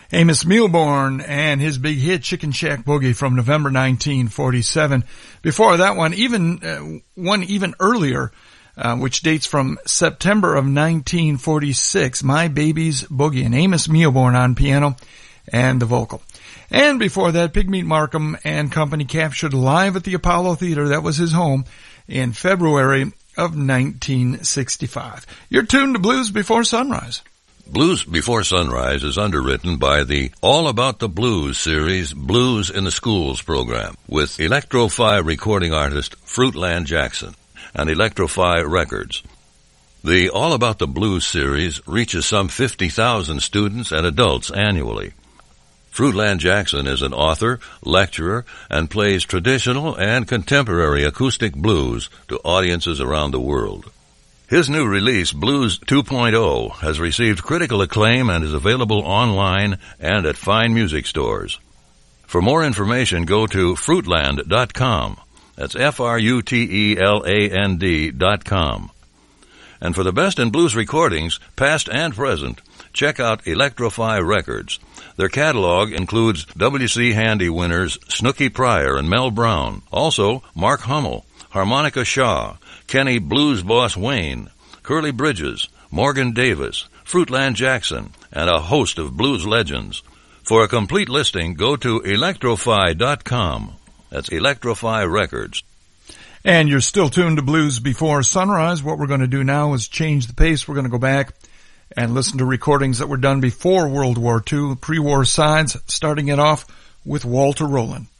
Amos Milborn and his big hit Chicken Shack Boogie from November 1947. Before that one even earlier, which dates from September of 1946, My Baby's Boogie, and Amos Milborn on piano and the vocal. And before that, Pigmeat Markham and Company, captured live at the Apollo Theater, that was his home, in February of 1965. You're tuned to Blues Before Sunrise. Blues Before Sunrise is underwritten by the All About the Blues series, Blues in the Schools program, with Electro-Fi recording artist Fruitland Jackson and Electro-Fi Records. The All About the Blues series reaches some 50,000 students and adults annually. Fruitland Jackson is an author, lecturer, and plays traditional and contemporary acoustic blues to audiences around the world. His new release, Blues 2.0, has received critical acclaim and is available online and at fine music stores. For more information, go to fruitland.com. That's Fruteland.com. And for the best in blues recordings, past and present, check out Electro-Fi Records. Their catalog includes W.C. Handy winners Snooky Pryor and Mel Brown, also Mark Hummel, Harmonica Shaw, Kenny Blues Boss Wayne, Curly Bridges, Morgan Davis, Fruitland Jackson, and a host of blues legends. For a complete listing, go to electrofy.com. That's Electro-Fi Records. And you're still tuned to Blues Before Sunrise. What we're going to do now is change the pace. We're going to go back and listen to recordings that were done before World War II, pre-war sides, starting it off with Walter Rowland.